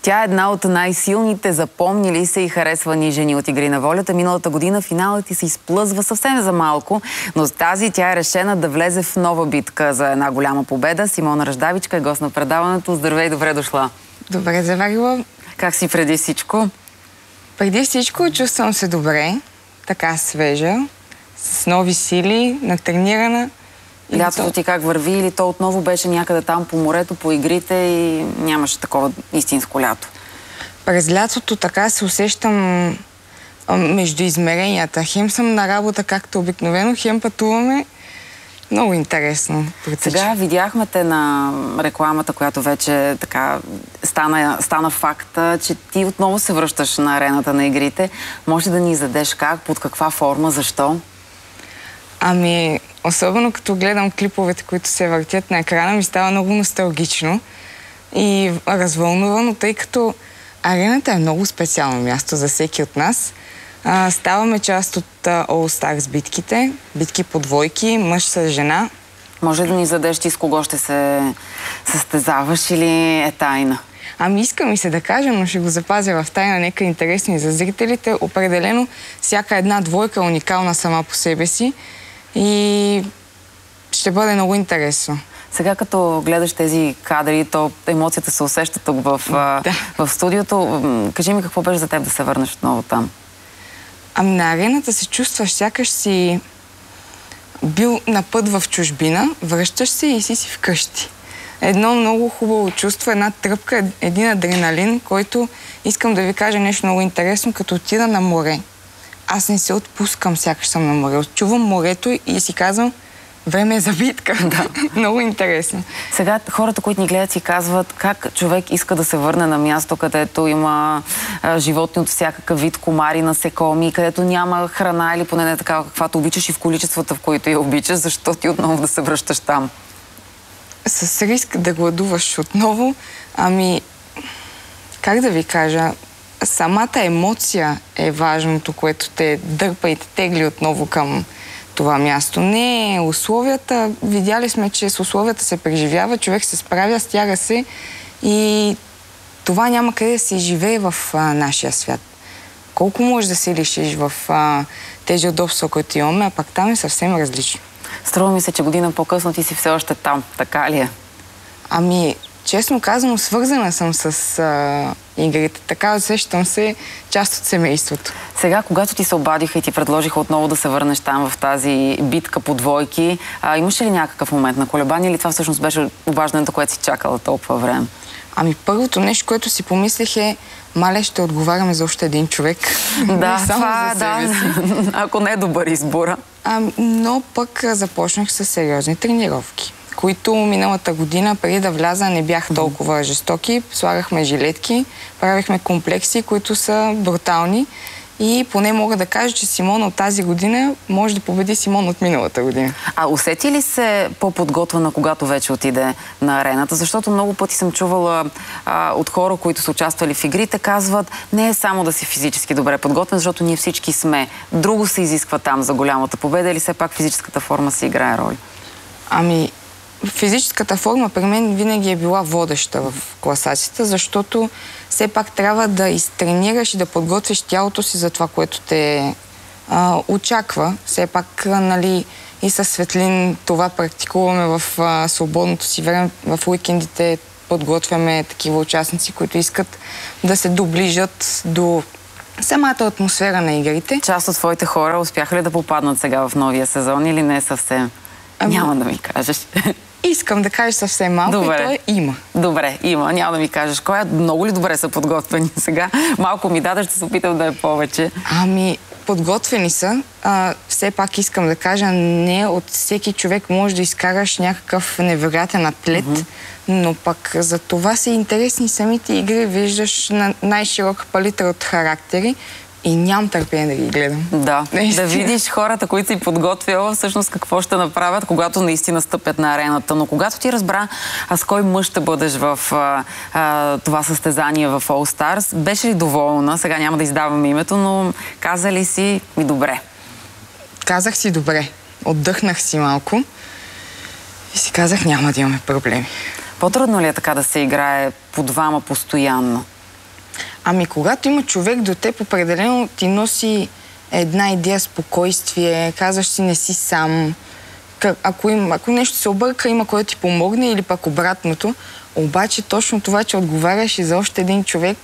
Тя е една от най-силните, запомнили се и харесвани жени от Игри на волята. Миналата година финалът ти се изплъзва съвсем за малко, но с тази тя е решена да влезе в нова битка за една голяма победа. Симона Ръждавичка е гост на предаването. Здравей, добре дошла. Добре заварила. Как си преди всичко? Преди всичко чувствам се добре, така свежа, с нови сили, натренирана. Лятото ти как върви или то отново беше някъде там по морето, по игрите и нямаше такова истинско лято? През лятото така се усещам между измеренията. Хем съм на работа както обикновено, хем пътуваме. Много интересно. Сега видяхме те на рекламата, която вече така стана факта, че ти отново се връщаш на арената на игрите. Може да ни задеш как, под каква форма, защо? Ами, особено като гледам клиповете, които се въртят на екрана, ми става много носталгично и развълнувано, тъй като арената е много специално място за всеки от нас. Ставаме част от All Stars битките, битки по двойки, мъж с жена. Може да ни задеш ти с кого ще се състезаваш или е тайна? Ами иска ми се да кажа, но ще го запазя в тайна, нека интересно и за зрителите. Определено всяка една двойка е уникална сама по себе си и ще бъде много интересно. Сега като гледаш тези кадри, то емоцията се усеща тук в студиото. Кажи ми какво беше за теб да се върнеш отново там? Ами на арената се чувстваш, сякаш си бил на път в чужбина, връщаш се и си вкъщи. Едно много хубаво чувство, една тръпка, един адреналин, който искам да ви кажа нещо много интересно, като отида на море. Аз не се отпускам, сякаш съм на море. Чувам морето и си казвам, време е за битка. Да. Много интересно. Сега хората, които ни гледат, си казват как човек иска да се върне на място, където има животни от всякакъв вид, комари, насекоми, където няма храна или поне не такава, каквато обичаш и в количествата, в които я обичаш, защо ти отново да се връщаш там? С риск да гладуваш отново, ами, как да ви кажа, самата емоция е важното, което те дърпа и те тегли отново към това място. Не условията, видяли сме, че с условията се преживява, човек се справя, стяга се и това няма къде да се живее в нашия свят. Колко можеш да се лишиш в тези удобства, които имаме, а пак там е съвсем различно. Струва ми се, че година по-късно ти си все още там, така ли е? Ами, честно казано, свързана съм с игрите. Така усещам се част от семейството. Сега, когато ти се обадиха и ти предложиха отново да се върнеш там в тази битка по двойки, имаше ли някакъв момент на колебание или това всъщност беше обаждането, което си чакала толкова време? Ами първото нещо, което си помислих е, мале, ще отговаряме за още един човек. Да, това да. Ако не е добър избора. Но пък започнах с сериозни тренировки, които миналата година, преди да вляза, не бяха толкова жестоки. Слагахме жилетки, правихме комплекси, които са брутални. И поне мога да кажа, че Симона от тази година може да победи Симона от миналата година. А усети ли се по-подготвена, когато вече отиде на арената? Защото много пъти съм чувала от хора, които са участвали в игрите, казват, не е само да си физически добре подготвен, защото ние всички сме. Друго се изисква там за голямата победа или все пак физическата форма си играе роля? Ами, физическата форма при мен винаги е била водеща в класацията, защото все пак трябва да изтренираш и да подготвиш тялото си за това, което те очаква. Все пак, нали, и със Светлин това практикуваме в свободното си време. В уикендите подготвяме такива участници, които искат да се доближат до самата атмосфера на игрите. Част от твоите хора успяха ли да попаднат сега в новия сезон или не съвсем? Няма да ми кажеш. Искам да кажа съвсем малко. Добре. И то е има. Добре, има. Няма да ми кажеш. Кой е? Много ли добре са подготвени сега? Малко ми даде, ще се опитам да е повече. Ами, подготвени са. Все пак искам да кажа, не от всеки човек може да изкараш някакъв невероятен атлет, но пък за това са интересни самите игри. Виждаш на най-широка палитра от характери. И нямам търпение да ги гледам. Да, да видиш хората, които си подготвила, всъщност какво ще направят, когато наистина стъпят на арената. Но когато ти разбра с кой мъж ще бъдеш в това състезание в All Stars, беше ли доволна? Сега няма да издавам името, но каза ли си ми добре? Казах си добре. Отдъхнах си малко и си казах, няма да имаме проблеми. По-трудно ли е така да се играе по двама постоянно? Ами, когато има човек до теб, определено ти носи една идея спокойствие, казваш си не си сам. Ако нещо се обърка, има кой да ти помогне или пък обратното. Обаче точно това, че отговаряш и за още един човек,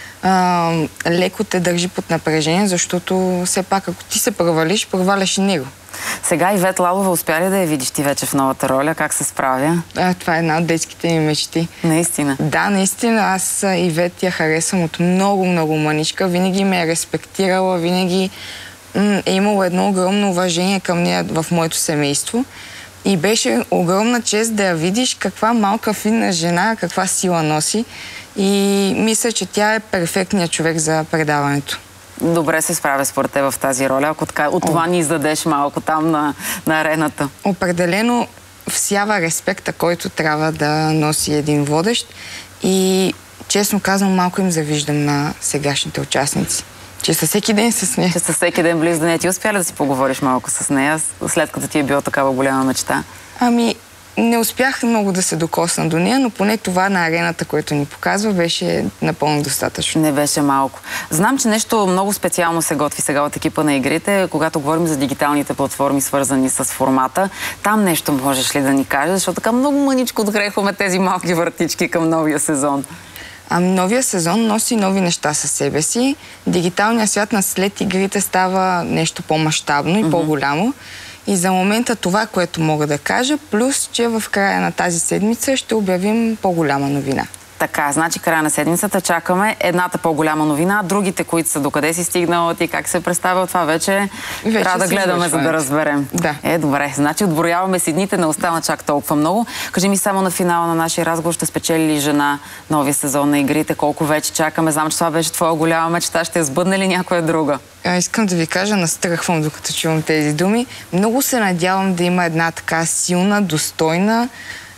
леко те държи под напрежение, защото все пак ако ти се проваляш и него. Сега Ивет Лалова успя ли да я видиш ти вече в новата роля? Как се справя? Това е една от детските ми мечти. Наистина? Да, наистина. Аз Ивет я харесвам от много, много мъничка. Винаги ме е респектирала, винаги е имало едно огромно уважение към нея в моето семейство. И беше огромна чест да я видиш каква малка, финна жена, каква сила носи. И мисля, че тя е перфектният човек за предаването. Добре се справя според теб в тази роля, ако така, от това ни издадеш малко там на арената. Определено всява респекта, който трябва да носи един водещ. И честно казвам, малко им завиждам на сегашните участници. Че със всеки ден с нея. Че със всеки ден близо до нея. Ти успя ли да си поговориш малко с нея, след като ти е била такава голяма мечта? Ами, не успях много да се докосна до нея, но поне това на арената, което ни показва, беше напълно достатъчно. Не беше малко. Знам, че нещо много специално се готви сега от екипа на игрите, когато говорим за дигиталните платформи, свързани с формата. Там нещо можеш ли да ни кажеш, защото така много мъничко отгрехваме тези малки вратички към новия сезон. Новия сезон носи нови неща със себе си. Дигиталният свят на след игрите става нещо по-мащабно и по-голямо. И за момента това, което мога да кажа, плюс, че в края на тази седмица ще обявим по-голяма новина. Така, значи края на седмицата чакаме едната по-голяма новина, другите, които са докъде си стигнала ти, как се представя това вече трябва да гледаме, за да разберем. Да. Добре, значи отброяваме си дните, не остана чак толкова много. Кажи ми само на финала на нашия разговор, ще спечели ли жена новия сезон на игрите? Колко вече чакаме? Знам, че това беше твоя голяма мечта. Ще я сбъдне ли някоя друга? Искам да ви кажа, настръхвам докато чувам тези думи. Много се надявам да има една така силна, достойна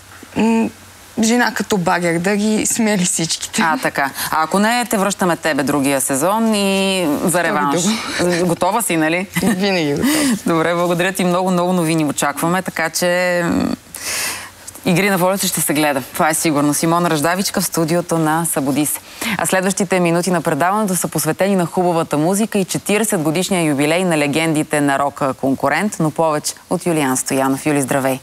жена като багер, да ги смели всичките. Така. А ако не, те връщаме тебе другия сезон и за реванш. Готова си, нали? Винаги готова. Добре, благодаря ти. Много, много новини очакваме, така че Игри на волята ще се гледа. Това е сигурно. Симона Ръждавичка в студиото на Събуди се. А следващите минути на предаването са посветени на хубавата музика и 40-годишния юбилей на легендите на рока конкурент, но повече от Юлиан Стоянов. Юли, здравей!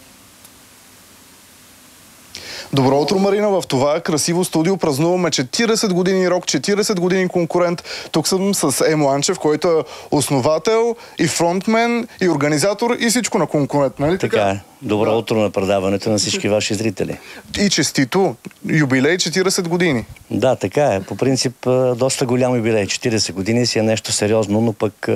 Добро утро, Марина. В това красиво студио празнуваме 40 години рок, 40 години конкурент. Тук съм с Емо Анчев, който е основател и фронтмен, и организатор, и всичко на конкурент, нали така? Така е. Добро утро на предаването на всички ваши зрители. И честито. Юбилей 40 години. Да, така е. По принцип, доста голям юбилей. 40 години си е нещо сериозно, но пък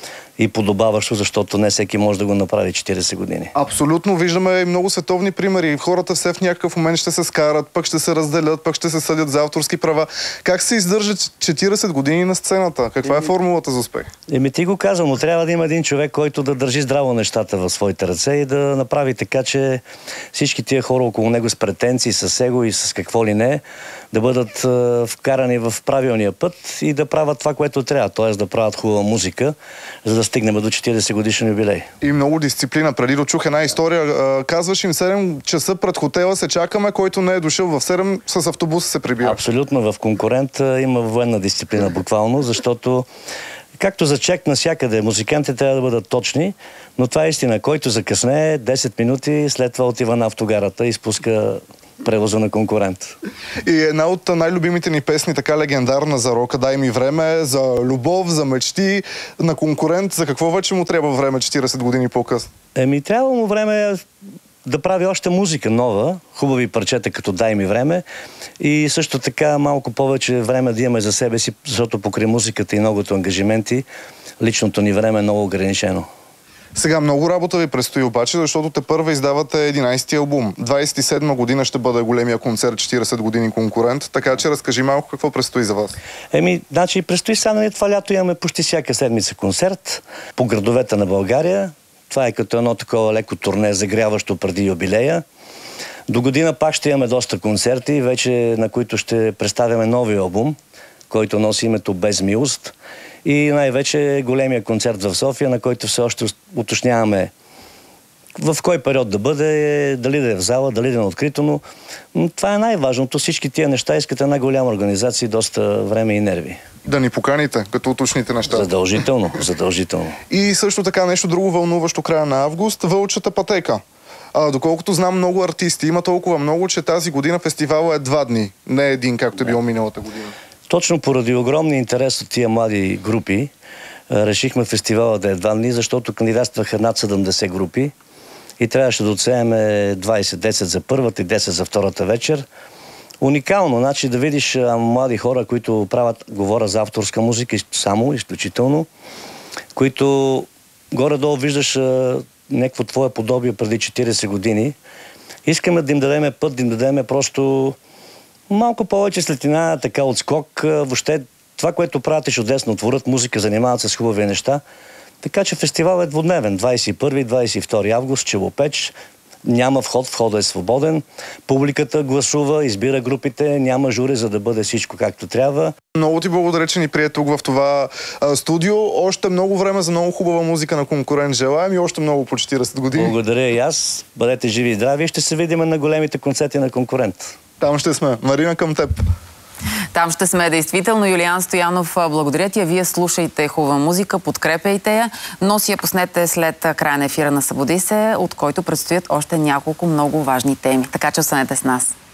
и подобаващо, защото не всеки може да го направи 40 години. Абсолютно. Виждаме много световни примери. Хората все в някакъв момент ще се скарат, пък ще се разделят, пък ще се съдят за авторски права. Как се издържат 40 години на сцената? Каква е формулата за успех? Ти го казвам, но трябва да има един човек, който да държи здраво нещата в своите ръце и да направи така, че всички тия хора около него с претенции, с его и с какво ли не, да бъдат вкарани в правилния път и да правят това, което трябва, т.е. да правят хубава музика, за да стигнем до 40 годишен юбилей. И много дисциплина. Преди да чух една история, казваш им 7 часа пред хотела се чакаме, който не е дошъл в 7 с автобуса се прибира. Абсолютно. В конкурент има военна дисциплина буквално, защото както за чек навсякъде, музикантите трябва да бъдат точни, но това е истина. Който закъсне 10 минути, след това отива на автогарата и спуска превоза на конкурент. И една от най-любимите ни песни, така легендарна за рока, дай ми време, за любов, за мечти на конкурент. За какво вече му трябва време 40 години по-късно? Трябва му време да прави още музика нова, хубави парчета като дай ми време и също така малко повече време да имаме за себе си, защото покрай музиката и многото ангажименти, личното ни време е много ограничено. Сега много работа ви предстои обаче, защото те първа издавате 11-ти албум. 27-ма година ще бъде големия концерт 40 години конкурент, така че разкажи малко какво предстои за вас. Значи предстои сега, това лято имаме почти всяка седмица концерт по градовете на България. Това е като едно такова леко турне, загряващо преди юбилея. До година пак ще имаме доста концерти, вече на които ще представяме нови албум, който носи името Без милост. И най-вече големия концерт в София, на който все още уточняваме в кой период да бъде, дали да е в зала, дали да е на открито, но това е най-важното. Всички тия неща искат една голяма организация и доста време и нерви. Да ни поканите, като уточните нещата. Задължително, задължително. И също така нещо друго вълнуващо края на август, Вълчата пътека. Доколкото знам много артисти, има толкова много, че тази година фестивала е 2 дни, не един, както е било миналата година. Точно поради огромния интерес от тия млади групи, решихме фестивала да е 2 дни, защото кандидатстваха над 70 групи и трябваше да отсееме 20-10 за първата и 10 за втората вечер. Уникално, значи да видиш млади хора, които правят, говоря за авторска музика, само, изключително, които горе-долу виждаш някакво твое подобие преди 40 години. Искаме да им дадеме път, да им дадеме просто малко повече светлина, така отскок. Въобще това, което правят е чудесно. Творят музика, занимават се с хубави неща. Така че фестивал е двудневен. 21 и 22 август, Челопеч. Няма вход, входът е свободен. Публиката гласува, избира групите, няма жури, за да бъде всичко както трябва. Много ти благодаря, че ни прие тук в това студио. Още много време за много хубава музика на Конкурент желаем и още много по 40 години. Благодаря и аз. Бъдете живи и здрави и ще се видим на големите концерти на Конкурент. Там ще сме. Марина, към теб. Там ще сме действително. Юлиан Стоянов, благодаря ти. Вие слушайте хубава музика, подкрепяйте я, но си я пуснете след края на ефира на Събуди се, от който предстоят още няколко много важни теми. Така че останете с нас.